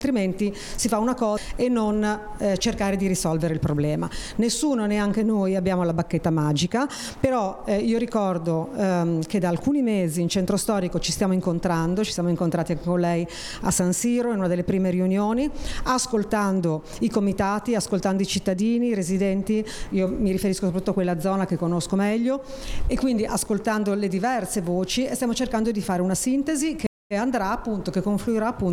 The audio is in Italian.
altrimenti si fa una cosa e non cercare di risolvere il problema. Nessuno, neanche noi, abbiamo la bacchetta magica, però io ricordo che da alcuni mesi in centro storico ci siamo incontrati anche con lei a San Siro in una delle prime riunioni, ascoltando i comitati, ascoltando i cittadini, i residenti, io mi riferisco soprattutto a quella zona che conosco meglio, e quindi ascoltando le diverse voci, e stiamo cercando di fare una sintesi che confluirà appunto